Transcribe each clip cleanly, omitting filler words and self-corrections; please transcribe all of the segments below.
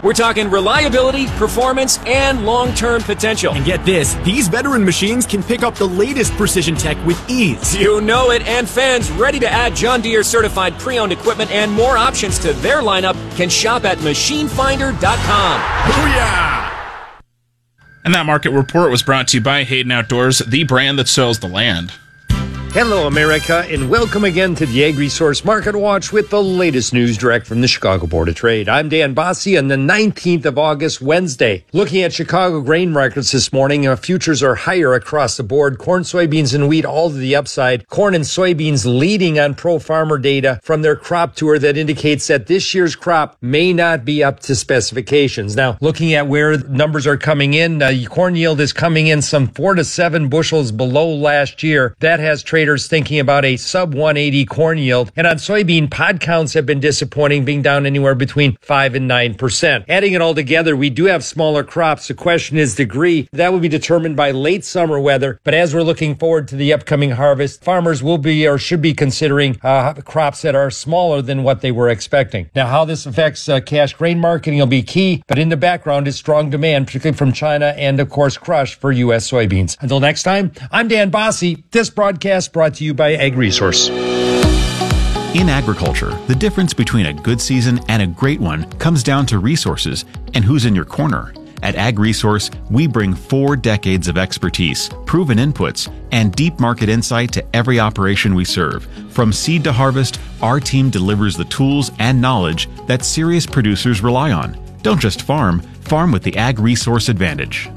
We're talking reliability, performance, and long-term potential. And get this, these veteran machines can pick up the latest precision tech with ease. You know it, and fans ready to add John Deere certified pre-owned equipment and more options to their lineup can shop at machinefinder.com. Booyah! And that market report was brought to you by Hayden Outdoors, the brand that soils the land. Hello, America, and welcome again to the Ag Resource Market Watch with the latest news direct from the Chicago Board of Trade. I'm Dan Bossie on the 19th of August, Wednesday. Looking at Chicago grain markets this morning, futures are higher across the board. Corn, soybeans, and wheat all to the upside. Corn and soybeans leading on pro-farmer data from their crop tour that indicates that this year's crop may not be up to specifications. Now, looking at where numbers are coming in, corn yield is coming in some 4 to 7 bushels below last year. That has traders thinking about a sub 180 corn yield. And on soybean, pod counts have been disappointing, being down anywhere between 5 and 9%. Adding it all together, we do have smaller crops. The question is degree. That will be determined by late summer weather. But as we're looking forward to the upcoming harvest, farmers will be or should be considering crops that are smaller than what they were expecting. Now, how this affects cash grain marketing will be key. But in the background is strong demand, particularly from China and, of course, crush for U.S. soybeans. Until next time, I'm Dan Bossie. This broadcast brought to you by Ag Resource. In agriculture, the difference between a good season and a great one comes down to resources and who's in your corner. At Ag Resource, we bring 4 decades of expertise, proven inputs, and deep market insight to every operation we serve. From seed to harvest, our team delivers the tools and knowledge that serious producers rely on. Don't just farm, farm with the Ag Resource advantage.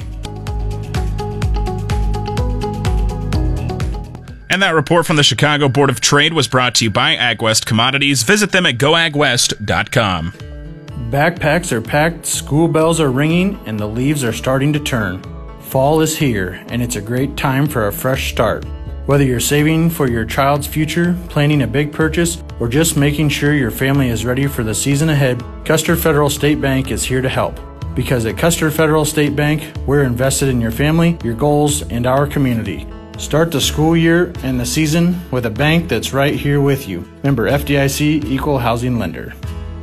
And that report from the Chicago Board of Trade was brought to you by AgWest Commodities. Visit them at goagwest.com. Backpacks are packed, school bells are ringing, and the leaves are starting to turn. Fall is here, and it's a great time for a fresh start. Whether you're saving for your child's future, planning a big purchase, or just making sure your family is ready for the season ahead, Custer Federal State Bank is here to help. Because at Custer Federal State Bank, we're invested in your family, your goals, and our community. Start the school year and the season with a bank that's right here with you. Member FDIC, Equal Housing Lender.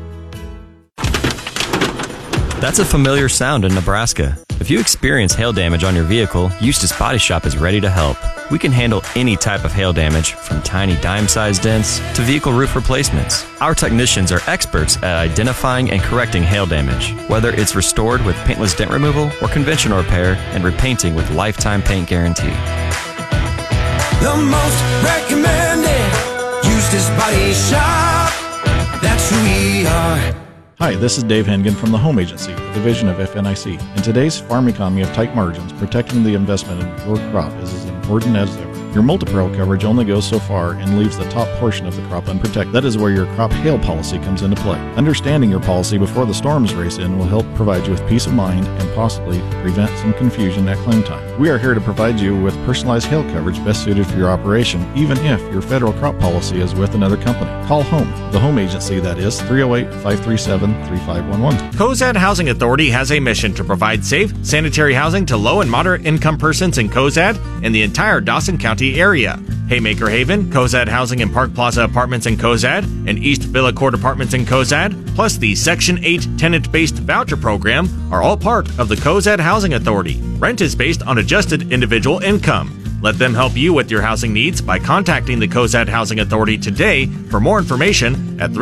That's a familiar sound in Nebraska. If you experience hail damage on your vehicle, Eustis Body Shop is ready to help. We can handle any type of hail damage, from tiny dime-sized dents to vehicle roof replacements. Our technicians are experts at identifying and correcting hail damage, whether it's restored with paintless dent removal or conventional repair and repainting with lifetime paint guarantee. The most recommended Eustis Body Shop. That's who we are. Hi, this is Dave Hengen from the Home Agency, a division of FNIC. In today's farm economy of tight margins, protecting the investment in your crop is as important as ever. Your Multi-Pro coverage only goes so far and leaves the top portion of the crop unprotected. That is where your crop hail policy comes into play. Understanding your policy before the storms race in will help provide you with peace of mind and possibly prevent some confusion at claim time. We are here to provide you with personalized hail coverage best suited for your operation, even if your federal crop policy is with another company. Call HOME, the home agency, that is 308-537-3511. Cozad Housing Authority has a mission to provide safe, sanitary housing to low and moderate income persons in Cozad and the entire Dawson County area. Haymaker Haven, Cozad Housing and Park Plaza Apartments in Cozad, and East Villa Court Apartments in Cozad, plus the Section 8 tenant-based voucher program are all part of the Cozad Housing Authority. Rent is based on adjusted individual income. Let them help you with your housing needs by contacting the Cozad Housing Authority today for more information at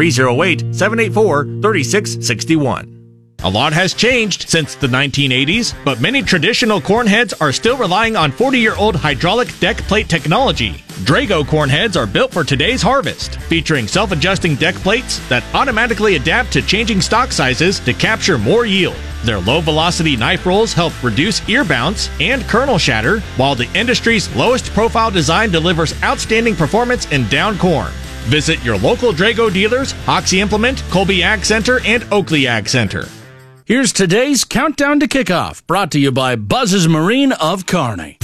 308-784-3661. A lot has changed since the 1980s, but many traditional corn heads are still relying on 40-year-old hydraulic deck plate technology. Drago corn heads are built for today's harvest, featuring self-adjusting deck plates that automatically adapt to changing stock sizes to capture more yield. Their low-velocity knife rolls help reduce ear bounce and kernel shatter, while the industry's lowest profile design delivers outstanding performance in down corn. Visit your local Drago dealers, Hoxie Implement, Colby Ag Center, and Oakley Ag Center. Here's today's Countdown to Kickoff, brought to you by Buzz's Marine of Kearney.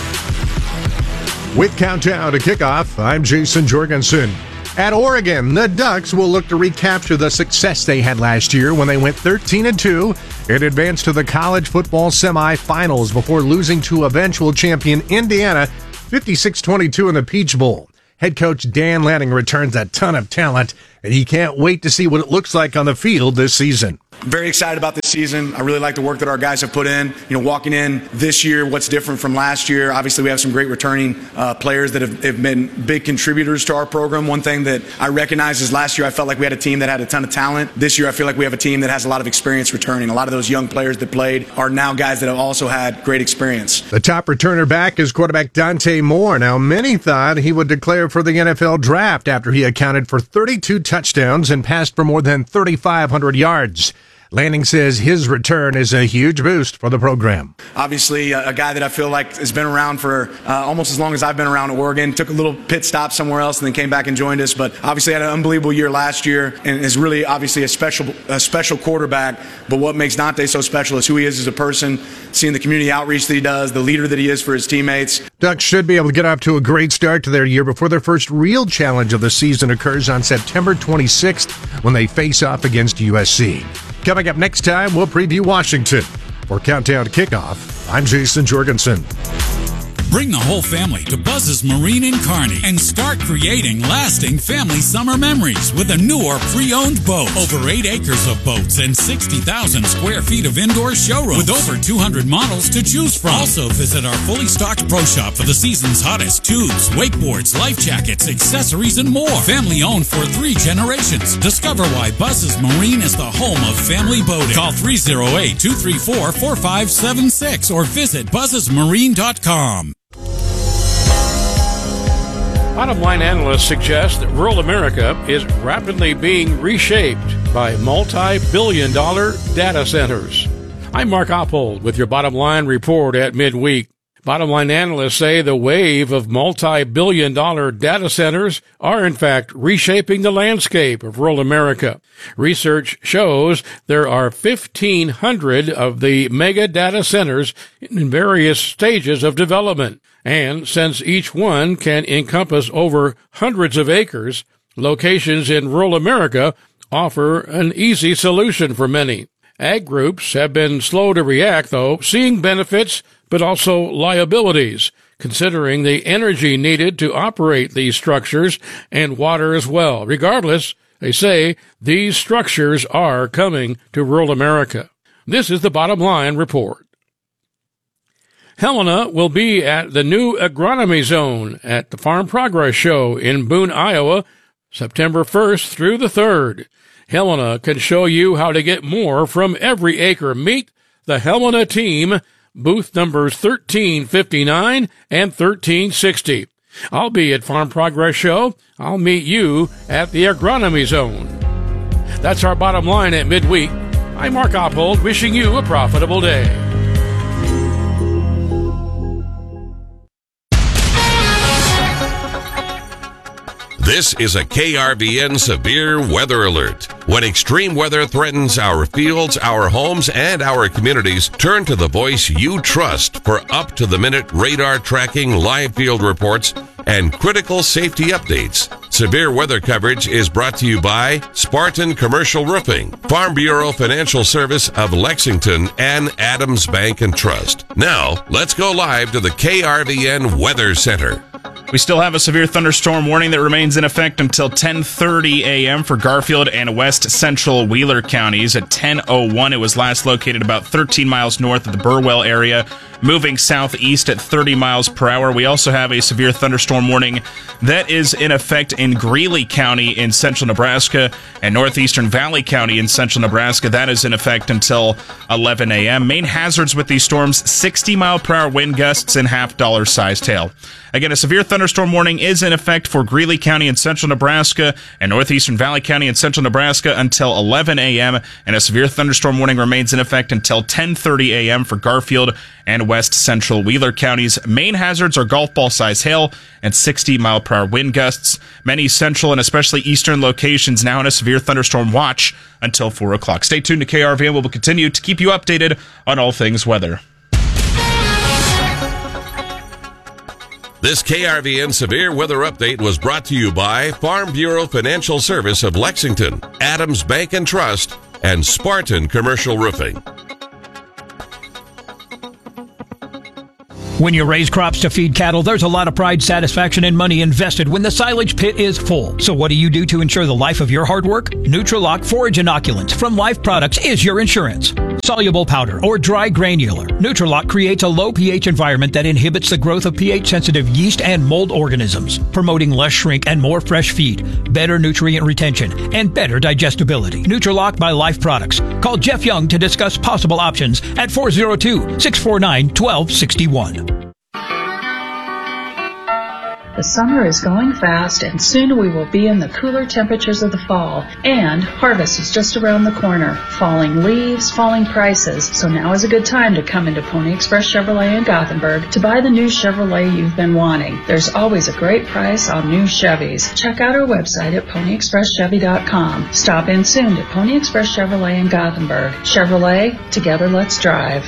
With Countdown to Kickoff, I'm Jason Jorgensen. At Oregon, the Ducks will look to recapture the success they had last year when they went 13-2 and advanced to the college football semifinals before losing to eventual champion Indiana 56-22 in the Peach Bowl. Head coach Dan Lanning returns a ton of talent, and he can't wait to see what it looks like on the field this season. very excited about this season. I really like the work that our guys have put in. Walking in this year, what's different from last year? Obviously, we have some great returning players that have been big contributors to our program. One thing that I recognize is last year I felt like we had a team that had a ton of talent. This year I feel like we have a team that has a lot of experience returning. A lot of those young players that played are now guys that have also had great experience. The top returner back is quarterback Dante Moore. Now, many thought he would declare for the NFL draft after he accounted for 32 touchdowns and passed for more than 3,500 yards. Lanning says his return is a huge boost for the program. Obviously, a guy that I feel like has been around for almost as long as I've been around at Oregon. Took a little pit stop somewhere else and then came back and joined us. But obviously had an unbelievable year last year and is really obviously a special quarterback. But what makes Dante so special is who he is as a person, seeing the community outreach that he does, the leader that he is for his teammates. Ducks should be able to get off to a great start to their year before their first real challenge of the season occurs on September 26th when they face off against USC. Coming up next time, we'll preview Washington. For Countdown to Kickoff, I'm Jason Jorgensen. Bring the whole family to Buzz's Marine in Kearney and start creating lasting family summer memories with a newer pre-owned boat. Over 8 acres of boats and 60,000 square feet of indoor showroom with over 200 models to choose from. Also visit our fully stocked pro shop for the season's hottest tubes, wakeboards, life jackets, accessories, and more. Family owned for 3 generations. Discover why Buzz's Marine is the home of family boating. Call 308-234-4576 or visit buzzesmarine.com. Bottom line analysts suggest that rural America is rapidly being reshaped by multi-billion-dollar data centers. I'm Mark Oppold with your Bottom Line report at midweek. Bottom line analysts say the wave of multi-billion-dollar data centers are in fact reshaping the landscape of rural America. Research shows there are 1,500 of the mega data centers in various stages of development. And since each one can encompass over hundreds of acres, locations in rural America offer an easy solution for many. Ag groups have been slow to react, though, seeing benefits but also liabilities, considering the energy needed to operate these structures and water as well. Regardless, they say these structures are coming to rural America. This is the Bottom Line report. Helena will be at the new agronomy zone at the Farm Progress Show in Boone, Iowa, September 1st through the 3rd. Helena can show you how to get more from every acre. Meet the Helena team, booth numbers 1359 and 1360. I'll be at Farm Progress Show. I'll meet you at the agronomy zone. That's our Bottom Line at midweek. I'm Mark Oppold, wishing you a profitable day. This is a KRVN severe weather alert. When extreme weather threatens our fields, our homes, and our communities, turn to the voice you trust for up-to-the-minute radar tracking, live field reports, and critical safety updates. Severe weather coverage is brought to you by Spartan Commercial Roofing, Farm Bureau Financial Service of Lexington, and Adams Bank and Trust. Now, let's go live to the KRVN Weather Center. We still have a severe thunderstorm warning that remains in effect until 10:30 a.m. for Garfield and West Central Wheeler counties. At 10:01, it was last located about 13 miles north of the Burwell area, moving southeast at 30 miles per hour. We also have a severe thunderstorm warning that is in effect in Greeley County in central Nebraska and northeastern Valley County in central Nebraska. That is in effect until 11 a.m. Main hazards with these storms, 60-mile-per-hour wind gusts and half-dollar-sized hail. Again, a severe thunderstorm warning is in effect for Greeley County in central Nebraska and northeastern Valley County in central Nebraska until 11 a.m., and a severe thunderstorm warning remains in effect until 10:30 a.m. for Garfield and West Central Wheeler counties. Main hazards are golf ball-sized hail and 60-mile-per-hour wind gusts. Many central and especially eastern locations now in a severe thunderstorm watch until 4 o'clock. Stay tuned to KRVN. We'll continue to keep you updated on all things weather. This KRVN Severe Weather Update was brought to you by Farm Bureau Financial Service of Lexington, Adams Bank and Trust, and Spartan Commercial Roofing. When you raise crops to feed cattle, there's a lot of pride, satisfaction, and money invested when the silage pit is full. So what do you do to ensure the life of your hard work? Nutrilock Forage Inoculants from Life Products is your insurance. Soluble powder or dry granular, Nutrilock creates a low pH environment that inhibits the growth of pH-sensitive yeast and mold organisms, promoting less shrink and more fresh feed, better nutrient retention, and better digestibility. Nutrilock by Life Products. Call Jeff Young to discuss possible options at 402-649-1261. The summer is going fast, and soon we will be in the cooler temperatures of the fall. And harvest is just around the corner. Falling leaves, falling prices. So now is a good time to come into Pony Express Chevrolet in Gothenburg to buy the new Chevrolet you've been wanting. There's always a great price on new Chevys. Check out our website at PonyExpressChevy.com. Stop in soon to Pony Express Chevrolet in Gothenburg. Chevrolet, together let's drive.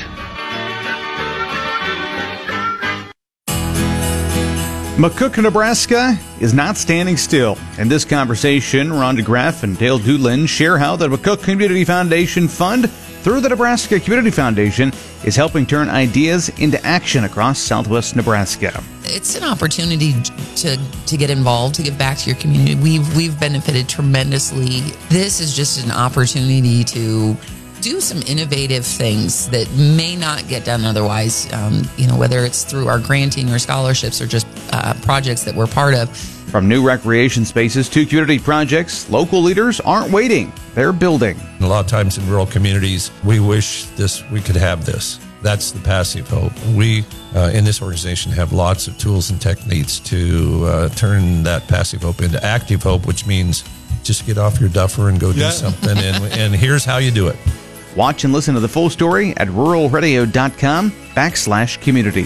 McCook, Nebraska is not standing still. In this conversation, Rhonda Graff and Dale Doolin share how the McCook Community Foundation Fund, through the Nebraska Community Foundation, is helping turn ideas into action across southwest Nebraska. It's an opportunity to get involved, to give back to your community. We've benefited tremendously. This is just an opportunity to do some innovative things that may not get done otherwise, whether it's through our granting or scholarships or just projects that we're part of. From new recreation spaces to community projects, local leaders aren't waiting. They're building. A lot of times in rural communities, we wish we could have this. That's the passive hope. We, in this organization, have lots of tools and techniques to turn that passive hope into active hope, which means just get off your duffer and go do something. And here's how you do it. Watch and listen to the full story at ruralradio.com/community.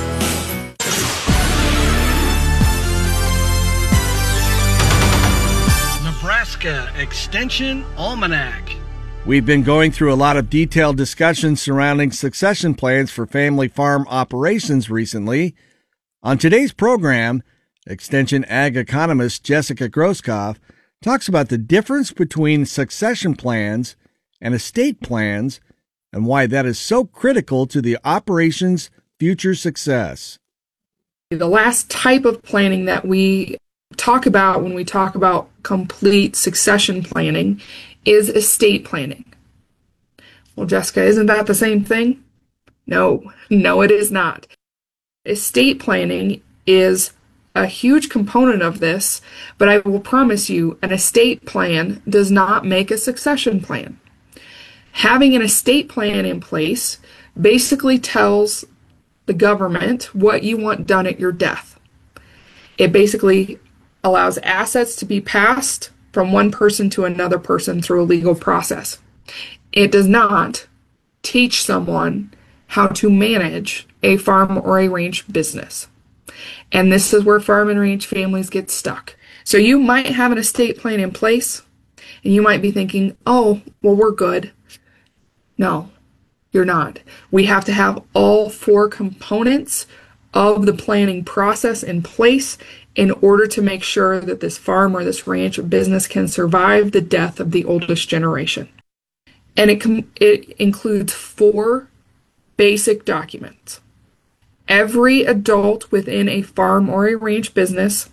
Nebraska Extension Almanac. We've been going through a lot of detailed discussions surrounding succession plans for family farm operations recently. On today's program, Extension Ag economist Jessica Groskopf talks about the difference between succession plans and estate plans, and why that is so critical to the operation's future success. The last type of planning that we talk about when we talk about complete succession planning is estate planning. Well, Jessica, isn't that the same thing? No, it is not. Estate planning is a huge component of this, but I will promise you, an estate plan does not make a succession plan. Having an estate plan in place basically tells the government what you want done at your death. It basically allows assets to be passed from one person to another person through a legal process. It does not teach someone how to manage a farm or a ranch business. And this is where farm and ranch families get stuck. So you might have an estate plan in place, and you might be thinking, oh, well, we're good. No, you're not. We have to have all four components of the planning process in place in order to make sure that this farm or this ranch or business can survive the death of the oldest generation. And it includes 4 basic documents. Every adult within a farm or a ranch business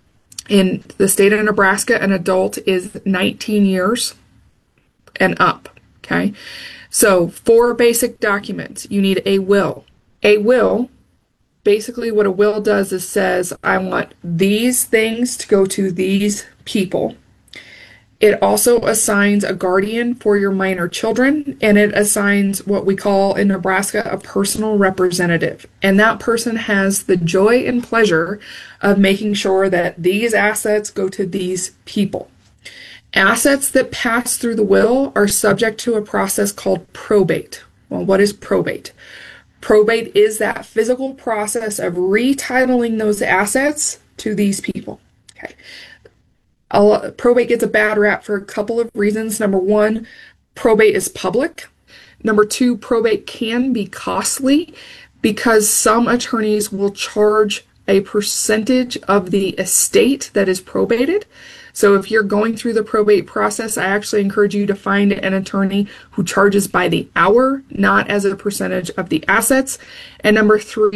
in the state of Nebraska, an adult is 19 years and up. Okay? So 4 basic documents. You need a will. A will, basically what a will does is says, I want these things to go to these people. It also assigns a guardian for your minor children, and it assigns what we call in Nebraska a personal representative. And that person has the joy and pleasure of making sure that these assets go to these people. Assets that pass through the will are subject to a process called probate. Well, what is probate? Probate is that physical process of retitling those assets to these people. Okay. Probate gets a bad rap for a couple of reasons. Number 1, probate is public. Number 2, probate can be costly because some attorneys will charge a percentage of the estate that is probated. So if you're going through the probate process, I actually encourage you to find an attorney who charges by the hour, not as a percentage of the assets. And number 3,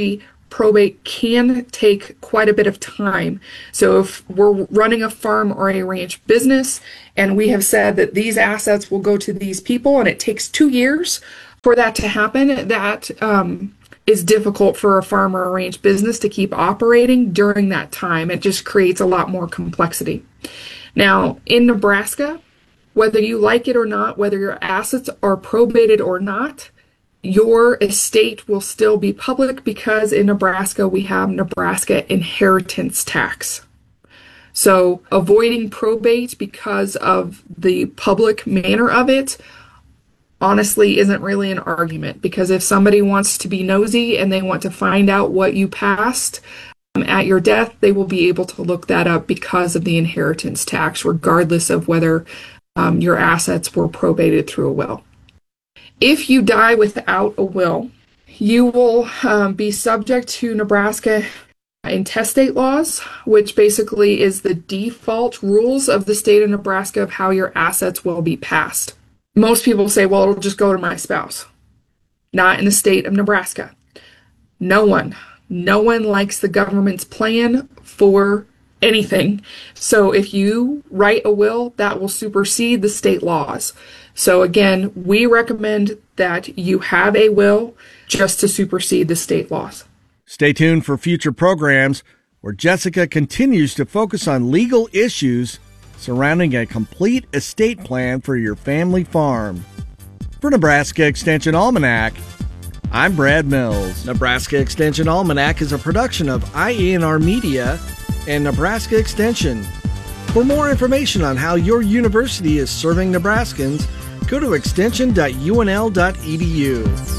probate can take quite a bit of time. So if we're running a farm or a ranch business and we have said that these assets will go to these people and it takes 2 years for that to happen, that is difficult for a farm or a ranch business to keep operating during that time. It just creates a lot more complexity. Now, in Nebraska, whether you like it or not, whether your assets are probated or not, your estate will still be public because in Nebraska we have Nebraska inheritance tax. So avoiding probate because of the public manner of it honestly isn't really an argument, because if somebody wants to be nosy and they want to find out what you passed at your death, they will be able to look that up because of the inheritance tax, regardless of whether your assets were probated through a will. If you die without a will, you will be subject to Nebraska intestate laws, which basically is the default rules of the state of Nebraska of how your assets will be passed. Most people say, well, it'll just go to my spouse. Not in the state of Nebraska. No one likes the government's plan for anything. So if you write a will, that will supersede the state laws. So again, we recommend that you have a will just to supersede the state laws. Stay tuned for future programs where Jessica continues to focus on legal issues surrounding a complete estate plan for your family farm. For Nebraska Extension Almanac, I'm Brad Mills. Nebraska Extension Almanac is a production of IENR Media and Nebraska Extension. For more information on how your university is serving Nebraskans, go to extension.unl.edu.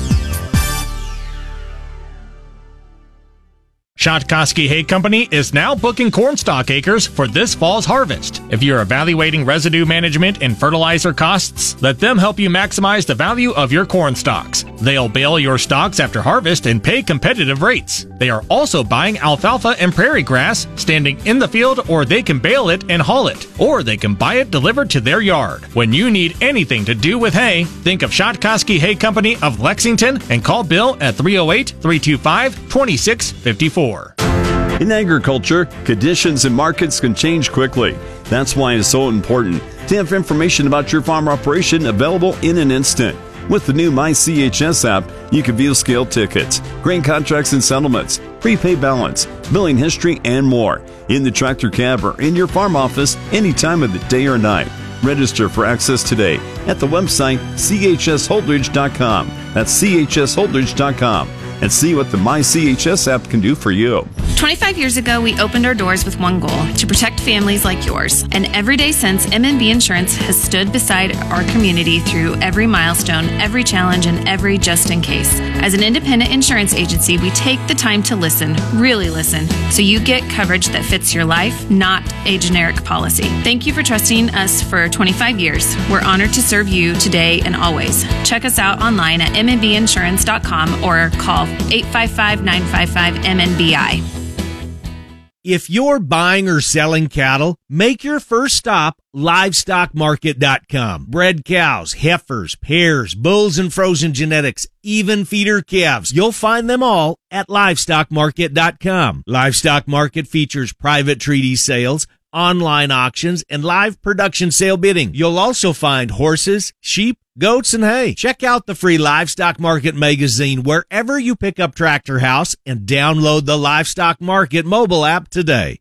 Shotkoski Hay Company is now booking cornstalk acres for this fall's harvest. If you're evaluating residue management and fertilizer costs, let them help you maximize the value of your corn stalks. They'll bale your stalks after harvest and pay competitive rates. They are also buying alfalfa and prairie grass, standing in the field, or they can bale it and haul it, or they can buy it delivered to their yard. When you need anything to do with hay, think of Shotkoski Hay Company of Lexington and call Bill at 308-325-2654. In agriculture, conditions and markets can change quickly. That's why it's so important to have information about your farm operation available in an instant. With the new MyCHS app, you can view scale tickets, grain contracts and settlements, prepay balance, billing history, and more in the tractor cab or in your farm office any time of the day or night. Register for access today at the website chsholdridge.com. That's chsholdridge.com. And see what the MyCHS app can do for you. 25 years ago, we opened our doors with one goal: to protect families like yours. And every day since, M&B Insurance has stood beside our community through every milestone, every challenge, and every just in case. As an independent insurance agency, we take the time to listen, really listen, so you get coverage that fits your life, not a generic policy. Thank you for trusting us for 25 years. We're honored to serve you today and always. Check us out online at mnbinsurance.com or call 855-955-MNBI. If you're buying or selling cattle, make your first stop livestockmarket.com. Bred cows, heifers, pairs, bulls and frozen genetics, even feeder calves. You'll find them all at livestockmarket.com. Livestock Market features private treaty sales, online auctions, and live production sale bidding. You'll also find horses, sheep, goats, and hay. Check out the free Livestock Market magazine wherever you pick up Tractor House and download the Livestock Market mobile app today.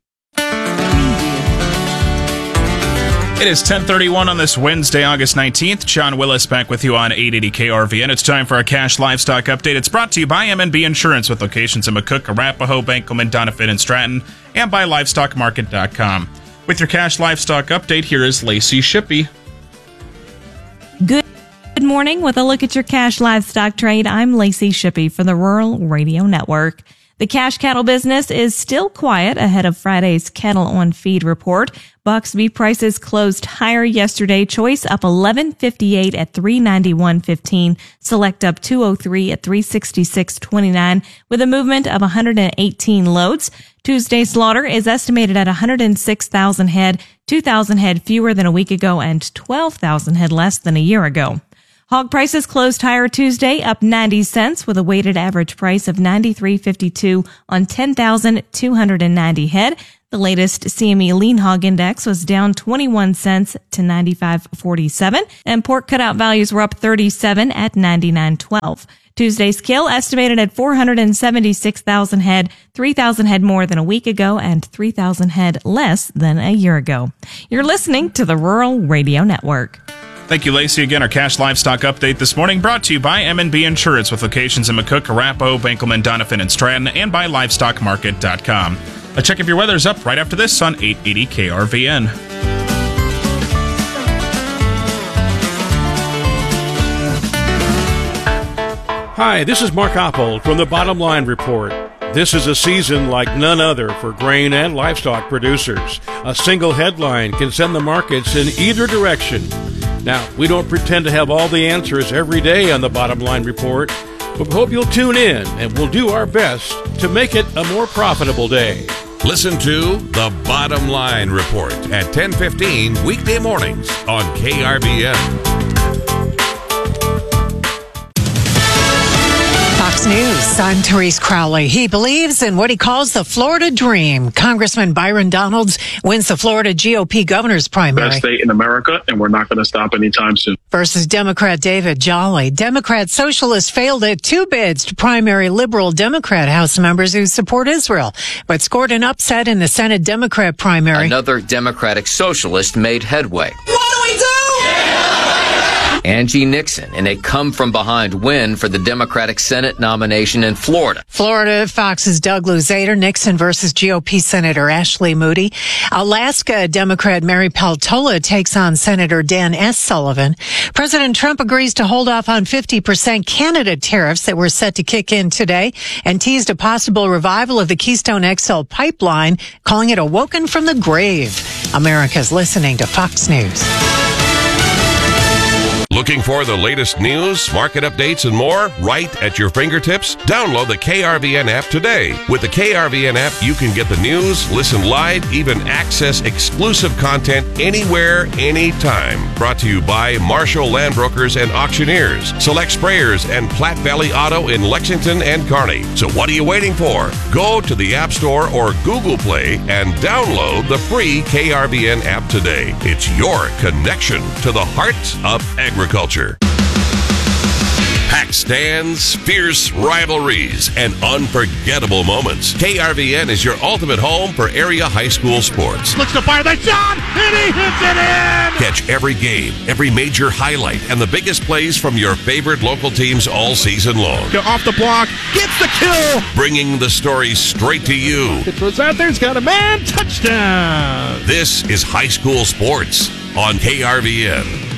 It is 10:31 on this Wednesday, August 19th. John Willis back with you on 880 KRV, and it's time for a cash livestock update. It's brought to you by M&B Insurance with locations in McCook, Arapahoe, Benkelman, Doniphan, and Stratton, and by LivestockMarket.com. With your cash livestock update, here is Lacey Shippey. Good morning. With a look at your cash livestock trade, I'm Lacey Shippey for the Rural Radio Network. The cash cattle business is still quiet ahead of Friday's cattle on feed report. Box beef prices closed higher yesterday. Choice up $11.58 at $391.15. Select up $203 at $366.29 with a movement of 118 loads. Tuesday slaughter is estimated at 106,000 head, 2,000 head fewer than a week ago and 12,000 head less than a year ago. Hog prices closed higher Tuesday, up 90 cents with a weighted average price of $93.52 on 10,290 head. The latest CME lean hog index was down 21 cents to 95.47, and pork cutout values were up 37 at 99.12. Tuesday's kill estimated at 476,000 head, 3,000 head more than a week ago and 3,000 head less than a year ago. You're listening to the Rural Radio Network. Thank you, Lacey. Again, our cash livestock update this morning brought to you by M&B Insurance with locations in McCook, Arapahoe, Benkelman, Doniphan, and Stratton, and by LivestockMarket.com. A check of your weather's up right after this on 880 KRVN. Hi, this is Mark Oppold from the Bottom Line Report. This is a season like none other for grain and livestock producers. A single headline can send the markets in either direction. Now, we don't pretend to have all the answers every day on the Bottom Line Report, but we hope you'll tune in and we'll do our best to make it a more profitable day. Listen to The Bottom Line Report at 10:15 weekday mornings on KRVN. Fox News, I'm Therese Crowley. He believes in what he calls the Florida dream. Congressman Byron Donalds wins the Florida GOP governor's primary. Best state in America, and we're not going to stop anytime soon. Versus Democrat David Jolly. Democrat Socialist failed at 2 bids to primary liberal Democrat House members who support Israel, but scored an upset in the Senate Democrat primary. Another Democratic Socialist made headway. What do we do? Angie Nixon in a come-from-behind win for the Democratic Senate nomination in Florida. Florida, Fox's Doug Luzader, Nixon versus GOP Senator Ashley Moody. Alaska, Democrat Mary Peltola takes on Senator Dan S. Sullivan. President Trump agrees to hold off on 50% Canada tariffs that were set to kick in today and teased a possible revival of the Keystone XL pipeline, calling it a woken from the grave. America's listening to Fox News. Looking for the latest news, market updates, and more right at your fingertips? Download the KRVN app today. With the KRVN app, you can get the news, listen live, even access exclusive content anywhere, anytime. Brought to you by Marshall Land Brokers and Auctioneers, Select Sprayers, and Platte Valley Auto in Lexington and Kearney. So what are you waiting for? Go to the App Store or Google Play and download the free KRVN app today. It's your connection to the heart of agriculture. Packed stands, fierce rivalries, and unforgettable moments. KRVN is your ultimate home for area high school sports. Looks to fire that shot, and he hits it in! Catch every game, every major highlight, and the biggest plays from your favorite local teams all season long. Go off the block, gets the kill! Bringing the story straight to you. It throws out there, it's got a man, touchdown! This is high school sports on KRVN.